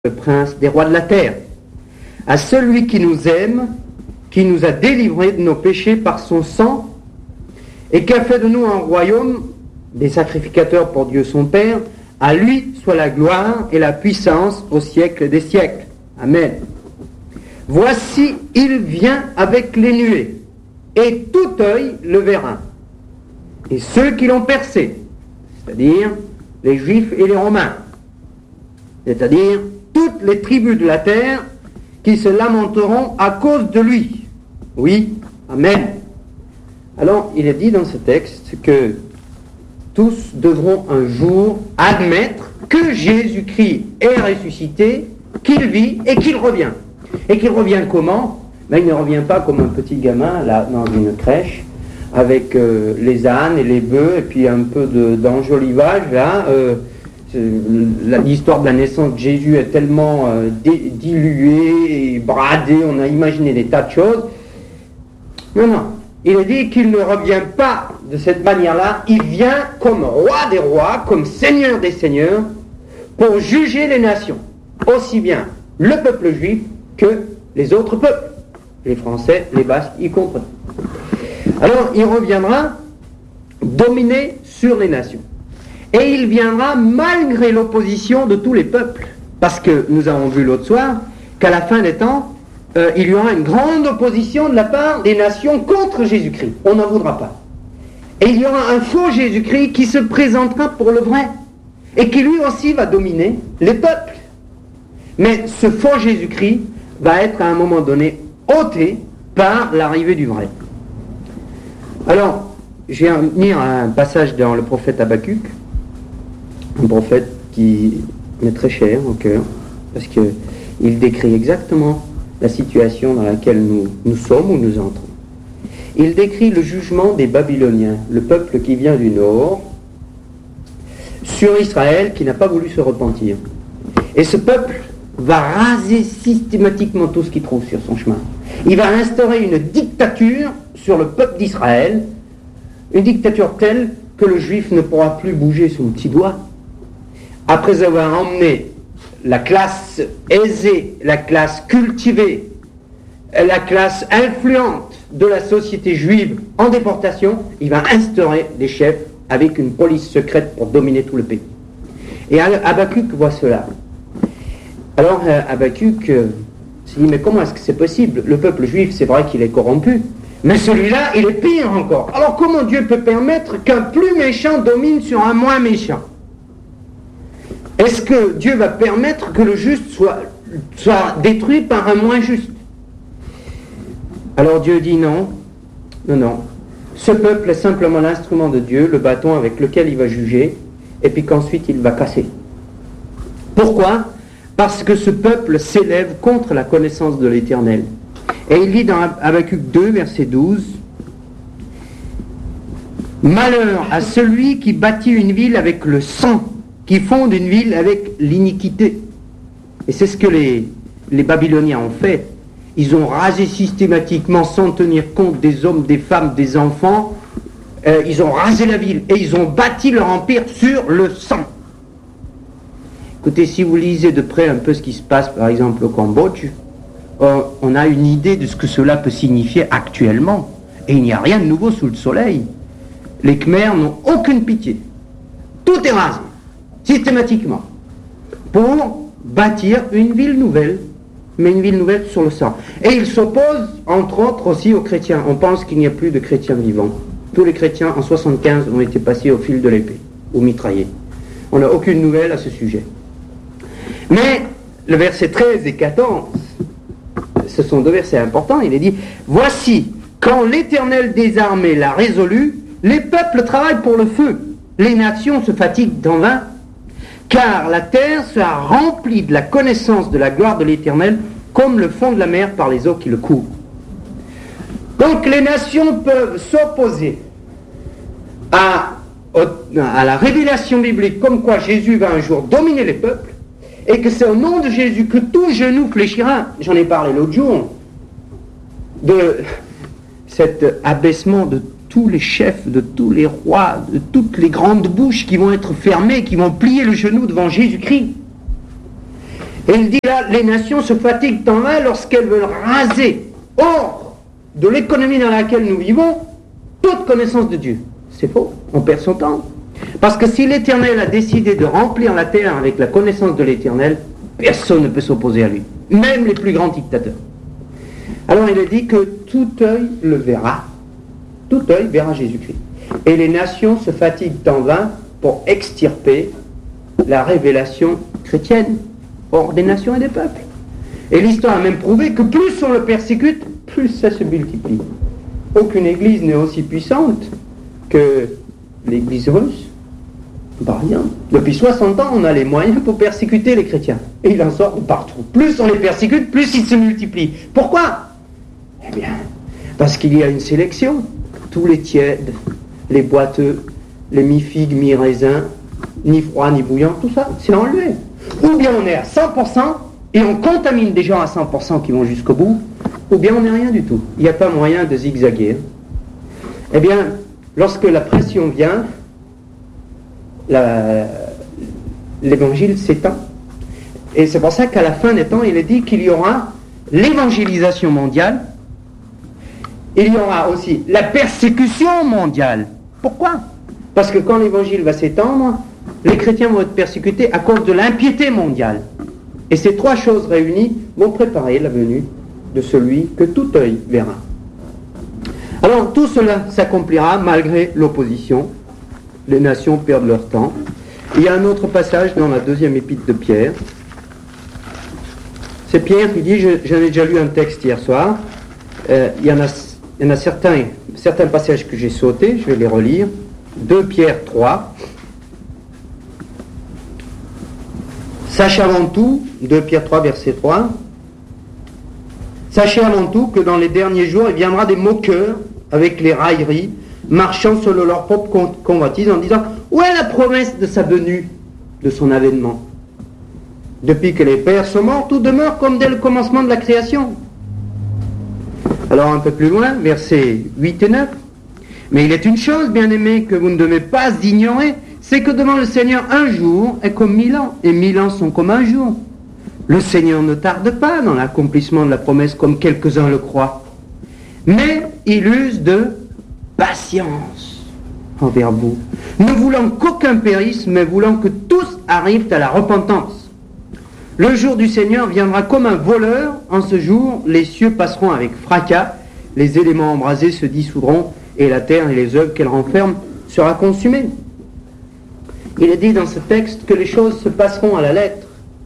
le prince des rois de la terre, à celui qui nous aime, qui nous a délivrés de nos péchés par son sang, et qui a fait de nous un royaume des sacrificateurs pour Dieu son Père. À lui soit la gloire et la puissance au siècle des siècles. Amen. Voici, il vient avec les nuées, et tout œil le verra. Et ceux qui l'ont percé, c'est-à-dire les Juifs et les Romains, c'est-à-dire toutes les tribus de la terre qui se lamenteront à cause de lui. Oui, Amen. Alors, il est dit dans ce texte que tous devront un jour admettre que Jésus-Christ est ressuscité, qu'il vit et qu'il revient. Et qu'il revient comment? Il ne revient pas comme un petit gamin là dans une crèche avec les ânes et les bœufs et puis un peu d'enjolivage là. L'histoire de la naissance de Jésus est tellement diluée et bradée, on a imaginé des tas de choses. Non, il est dit qu'il ne revient pas de cette manière-là, il vient comme roi des rois, comme seigneur des seigneurs, pour juger les nations, aussi bien le peuple juif que les autres peuples, les Français, les Basques y compris. Alors il reviendra dominer sur les nations. Et il viendra malgré l'opposition de tous les peuples. Parce que nous avons vu l'autre soir qu'à la fin des temps, il y aura une grande opposition de la part des nations contre Jésus-Christ. On n'en voudra pas. Et il y aura un faux Jésus-Christ qui se présentera pour le vrai. Et qui lui aussi va dominer les peuples. Mais ce faux Jésus-Christ va être à un moment donné ôté par l'arrivée du vrai. Alors, je vais venir à un passage dans le prophète Habakkuk. Un prophète qui m'est très cher au cœur, parce qu'il décrit exactement la situation dans laquelle nous sommes ou nous entrons. Il décrit le jugement des Babyloniens, le peuple qui vient du nord, sur Israël qui n'a pas voulu se repentir. Et ce peuple va raser systématiquement tout ce qu'il trouve sur son chemin. Il va instaurer une dictature sur le peuple d'Israël, une dictature telle que le juif ne pourra plus bouger son petit doigt. Après avoir emmené la classe aisée, la classe cultivée, la classe influente de la société juive en déportation, il va instaurer des chefs avec une police secrète pour dominer tout le pays. Et Habakkuk voit cela. Alors Habakkuk se dit, mais comment est-ce que c'est possible? Le peuple juif, c'est vrai qu'il est corrompu, mais celui-là, il est pire encore. Alors comment Dieu peut permettre qu'un plus méchant domine sur un moins méchant? Est-ce que Dieu va permettre que le juste soit détruit par un moins juste? Alors Dieu dit non. Ce peuple est simplement l'instrument de Dieu, le bâton avec lequel il va juger, et puis qu'ensuite il va casser. Pourquoi? Parce que ce peuple s'élève contre la connaissance de l'Éternel. Et il dit dans Habakkuk 2, verset 12, « Malheur à celui qui bâtit une ville avec le sang, qui fonde une ville avec l'iniquité. » Et c'est ce que les Babyloniens ont fait. Ils ont rasé systématiquement, sans tenir compte des hommes, des femmes, des enfants. Ils ont rasé la ville et ils ont bâti leur empire sur le sang. Écoutez, si vous lisez de près un peu ce qui se passe, par exemple, au Cambodge, on a une idée de ce que cela peut signifier actuellement. Et il n'y a rien de nouveau sous le soleil. Les Khmers n'ont aucune pitié. Tout est rasé, systématiquement, pour bâtir une ville nouvelle, mais une ville nouvelle sur le sang. Et ils s'opposent, entre autres, aussi aux chrétiens. On pense qu'il n'y a plus de chrétiens vivants. Tous les chrétiens, en 1975, ont été passés au fil de l'épée, ou mitraillés. On n'a aucune nouvelle à ce sujet. Mais le verset 13 et 14, ce sont deux versets importants. Il est dit, « Voici, quand l'Éternel des armées l'a résolu, les peuples travaillent pour le feu, les nations se fatiguent en vain, car la terre sera remplie de la connaissance de la gloire de l'Éternel, comme le fond de la mer par les eaux qui le couvrent. » Donc les nations peuvent s'opposer à la révélation biblique, comme quoi Jésus va un jour dominer les peuples, et que c'est au nom de Jésus que tout genou fléchira. J'en ai parlé l'autre jour, de cet abaissement de tous les chefs, de tous les rois, de toutes les grandes bouches qui vont être fermées, qui vont plier le genou devant Jésus-Christ. Et il dit là, les nations se fatiguent en vain lorsqu'elles veulent raser hors de l'économie dans laquelle nous vivons toute connaissance de Dieu. C'est faux, on perd son temps. Parce que si l'Éternel a décidé de remplir la terre avec la connaissance de l'Éternel, personne ne peut s'opposer à lui, même les plus grands dictateurs. Alors il est dit que tout œil le verra, tout œil verra Jésus-Christ. Et les nations se fatiguent en vain pour extirper la révélation chrétienne hors des nations et des peuples. Et l'histoire a même prouvé que plus on le persécute, plus ça se multiplie. Aucune église n'est aussi puissante que l'église russe. Par rien. Depuis 60 ans, on a les moyens pour persécuter les chrétiens. Et il en sort de partout. Plus on les persécute, plus ils se multiplient. Pourquoi? Eh bien, parce qu'il y a une sélection. Tous les tièdes, les boiteux, les mi-figues, mi-raisins, ni froid, ni bouillant, tout ça, c'est enlevé. Ou bien on est à 100% et on contamine des gens à 100% qui vont jusqu'au bout, ou bien on n'est rien du tout. Il n'y a pas moyen de zigzaguer. Eh bien, lorsque la pression vient, l'évangile s'étend. Et c'est pour ça qu'à la fin des temps, il est dit qu'il y aura l'évangélisation mondiale, il y aura aussi la persécution mondiale. Pourquoi? Parce que quand l'évangile va s'étendre, les chrétiens vont être persécutés à cause de l'impiété mondiale. Et ces trois choses réunies vont préparer la venue de celui que tout œil verra. Alors tout cela s'accomplira malgré l'opposition. Les nations perdent leur temps. Il y a un autre passage dans la deuxième épître de Pierre. C'est Pierre qui dit, j'en ai déjà lu un texte hier soir, il y en a certains passages que j'ai sautés, je vais les relire. 2 Pierre 3. Sachez avant tout, 2 Pierre 3 verset 3, sachez avant tout que dans les derniers jours, il viendra des moqueurs avec les railleries, marchant selon leur propre convoitise en disant « Où est la promesse de sa venue, de son avènement ?» Depuis que les pères sont morts, tout demeure comme dès le commencement de la création. Alors un peu plus loin, versets 8 et 9. Mais il est une chose, bien-aimés, que vous ne devez pas ignorer, c'est que devant le Seigneur, un jour est comme 1000 ans, et 1000 ans sont comme un jour. Le Seigneur ne tarde pas dans l'accomplissement de la promesse, comme quelques-uns le croient, mais il use de patience envers vous, ne voulant qu'aucun périsse, mais voulant que tous arrivent à la repentance. Le jour du Seigneur viendra comme un voleur. En ce jour, les cieux passeront avec fracas, les éléments embrasés se dissoudront, et la terre et les œuvres qu'elle renferme sera consumée. Il est dit dans ce texte que les choses se passeront à la lettre.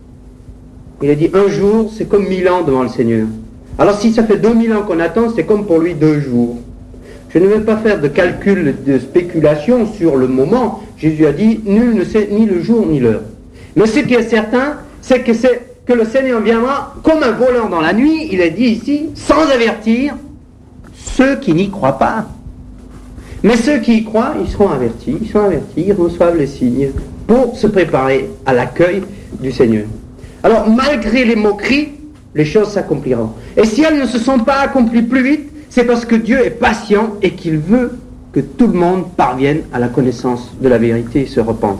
Il est dit un jour, c'est comme 1000 ans devant le Seigneur. Alors si ça fait 2000 ans qu'on attend, c'est comme pour lui 2 jours. Je ne vais pas faire de calcul, de spéculation sur le moment. Jésus a dit, nul ne sait ni le jour ni l'heure. Mais ce qui est certain, c'est que le Seigneur viendra comme un voleur dans la nuit, il est dit ici, sans avertir ceux qui n'y croient pas. Mais ceux qui y croient, ils seront avertis, ils reçoivent les signes pour se préparer à l'accueil du Seigneur. Alors, malgré les moqueries, les choses s'accompliront. Et si elles ne se sont pas accomplies plus vite, c'est parce que Dieu est patient et qu'il veut que tout le monde parvienne à la connaissance de la vérité et se repente.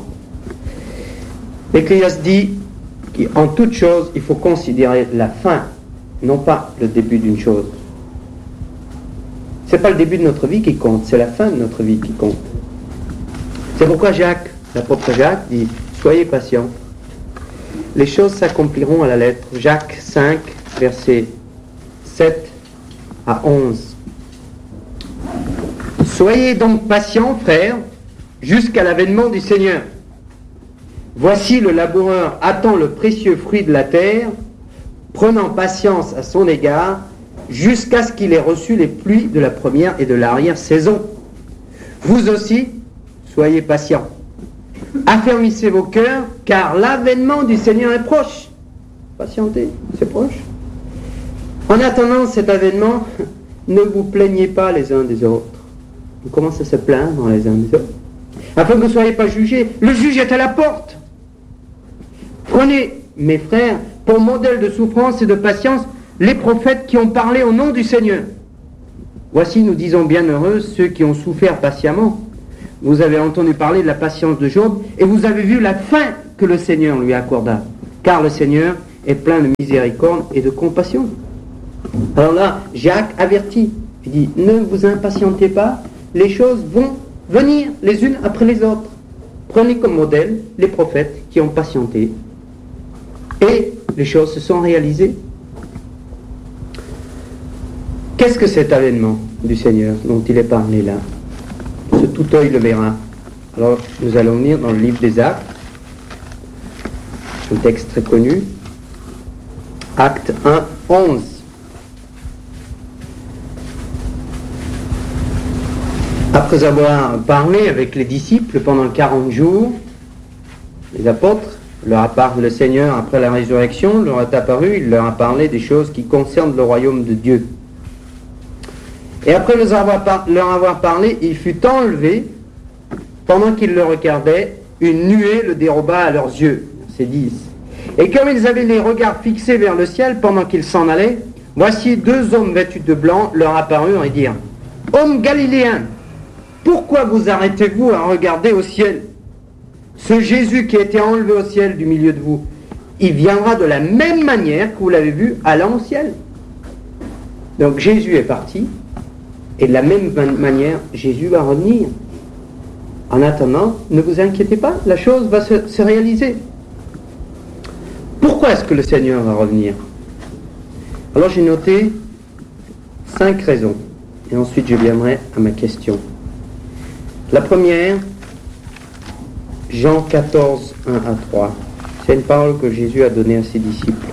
Ecclésiaste dit qu'en toute chose, il faut considérer la fin, non pas le début d'une chose. Ce n'est pas le début de notre vie qui compte, c'est la fin de notre vie qui compte. C'est pourquoi Jacques, l'apôtre Jacques, dit « Soyez patients. Les choses s'accompliront à la lettre. » Jacques 5, versets 7 à 11. « Soyez donc patients, frères, jusqu'à l'avènement du Seigneur. Voici le laboureur attend le précieux fruit de la terre, prenant patience à son égard, jusqu'à ce qu'il ait reçu les pluies de la première et de l'arrière-saison. Vous aussi, soyez patients. Affermissez vos cœurs, car l'avènement du Seigneur est proche. Patientez, c'est proche. En attendant cet avènement, ne vous plaignez pas les uns des autres. On commence à se plaindre les uns des autres. Afin que vous ne soyez pas jugés, le juge est à la porte. Prenez, mes frères, pour modèle de souffrance et de patience, les prophètes qui ont parlé au nom du Seigneur. Voici, nous disons bienheureux ceux qui ont souffert patiemment. Vous avez entendu parler de la patience de Job et vous avez vu la fin que le Seigneur lui accorda. Car le Seigneur est plein de miséricorde et de compassion. Alors là, Jacques avertit, il dit, ne vous impatientez pas, les choses vont venir les unes après les autres. Prenez comme modèle les prophètes qui ont patienté. Et les choses se sont réalisées. Qu'est-ce que cet avènement du Seigneur dont il est parlé là? Ce tout œil le verra. Alors, nous allons venir dans le livre des Actes, un texte très connu, Acte 1, 11. Après avoir parlé avec les disciples pendant 40 jours, les apôtres, le Seigneur, après la résurrection, leur est apparu, il leur a parlé des choses qui concernent le royaume de Dieu. Et après leur avoir parlé, il fut enlevé, pendant qu'ils le regardaient, une nuée le déroba à leurs yeux. C'est 10. Et comme ils avaient les regards fixés vers le ciel pendant qu'ils s'en allaient, voici 2 hommes vêtus de blanc leur apparurent et dirent, « Hommes galiléens, pourquoi vous arrêtez-vous à regarder au ciel? Ce Jésus qui a été enlevé au ciel du milieu de vous, il viendra de la même manière que vous l'avez vu allant au ciel. » Donc Jésus est parti, et de la même manière, Jésus va revenir. En attendant, ne vous inquiétez pas, la chose va se réaliser. Pourquoi est-ce que le Seigneur va revenir? Alors j'ai noté 5 raisons, et ensuite je viendrai à ma question. La première, Jean 14, 1 à 3. C'est une parole que Jésus a donnée à ses disciples.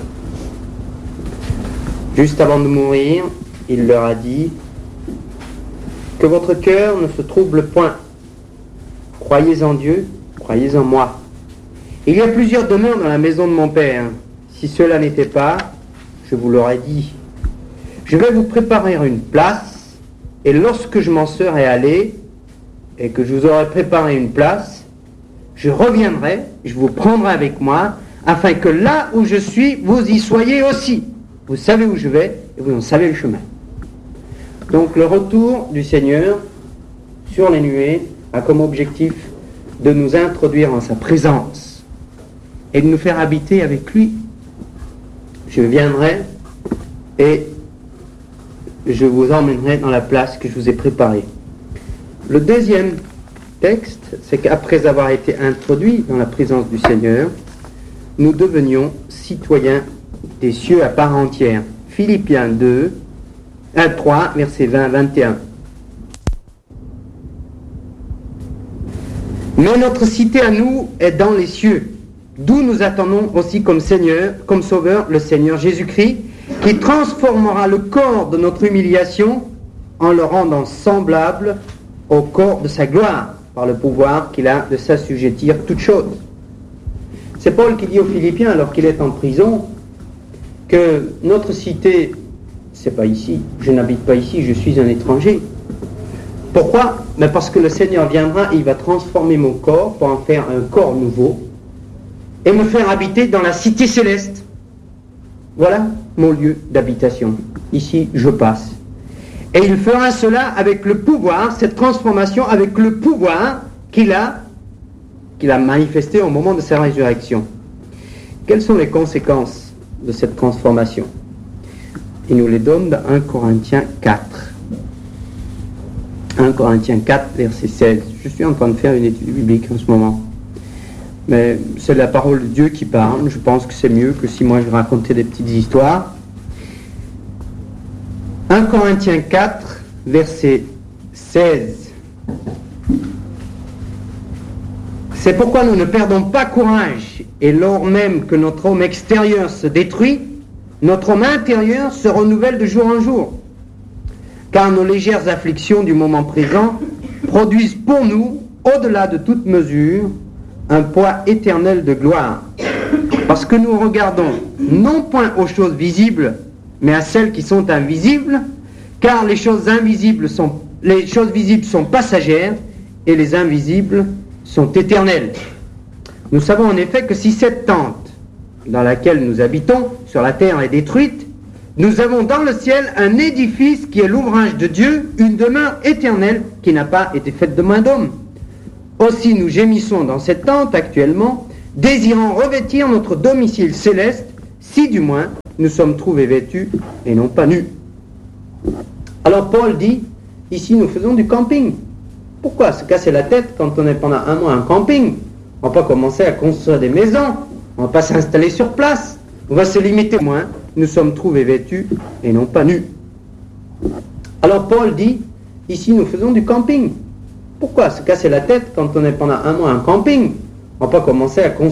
Juste avant de mourir, il leur a dit que votre cœur ne se trouble point. Croyez en Dieu, croyez en moi. Il y a plusieurs demeures dans la maison de mon Père. Si cela n'était pas, je vous l'aurais dit. Je vais vous préparer une place, et lorsque je m'en serai allé, et que je vous aurai préparé une place, je reviendrai, je vous prendrai avec moi, afin que là où je suis, vous y soyez aussi. Vous savez où je vais, et vous en savez le chemin. Donc le retour du Seigneur sur les nuées a comme objectif de nous introduire en sa présence et de nous faire habiter avec lui. Je viendrai et je vous emmènerai dans la place que je vous ai préparée. Le deuxième texte, c'est qu'après avoir été introduits dans la présence du Seigneur, nous devenions citoyens des cieux à part entière. Philippiens 3, versets 20-21. Mais notre cité à nous est dans les cieux, d'où nous attendons aussi comme Seigneur, comme Sauveur, le Seigneur Jésus-Christ, qui transformera le corps de notre humiliation en le rendant semblable au corps de sa gloire, par le pouvoir qu'il a de s'assujettir toutes choses. C'est Paul qui dit aux Philippiens, alors qu'il est en prison, que notre cité, c'est pas ici, je n'habite pas ici, je suis un étranger. Pourquoi? Mais parce que le Seigneur viendra, il va transformer mon corps pour en faire un corps nouveau et me faire habiter dans la cité céleste. Voilà mon lieu d'habitation. Ici, je passe. Et il fera cela avec le pouvoir, cette transformation avec le pouvoir qu'il a manifesté au moment de sa résurrection. Quelles sont les conséquences de cette transformation? Il nous les donne dans 1 Corinthiens 4. 1 Corinthiens 4, verset 16. Je suis en train de faire une étude biblique en ce moment. Mais c'est la parole de Dieu qui parle. Je pense que c'est mieux que si moi je racontais des petites histoires. 1 Corinthiens 4, verset 16. C'est pourquoi nous ne perdons pas courage, et lors même que notre homme extérieur se détruit, notre homme intérieur se renouvelle de jour en jour. Car nos légères afflictions du moment présent produisent pour nous, au-delà de toute mesure, un poids éternel de gloire. Parce que nous regardons non point aux choses visibles, mais à celles qui sont invisibles, car les choses visibles sont passagères et les invisibles sont éternelles. Nous savons en effet que si cette tente dans laquelle nous habitons sur la terre est détruite, nous avons dans le ciel un édifice qui est l'ouvrage de Dieu, une demeure éternelle qui n'a pas été faite de main d'homme. Aussi nous gémissons dans cette tente actuellement, désirant revêtir notre domicile céleste, si du moins nous sommes trouvés vêtus et non pas nus. Alors Paul dit, ici nous faisons du camping. Pourquoi se casser la tête quand on est pendant un mois en camping? On va pas commencer à construire des maisons, on va pas s'installer sur place, on va se limiter au moins, nous sommes trouvés vêtus et non pas nus. Alors Paul dit, ici nous faisons du camping. Pourquoi se casser la tête quand on est pendant un mois en camping? On va pas commencer à construire